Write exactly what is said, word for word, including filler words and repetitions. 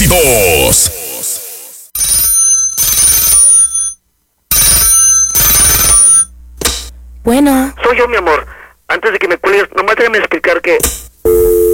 dos. Bueno. Soy yo, mi amor. Antes de que me cuelgues, nomás déjame explicar que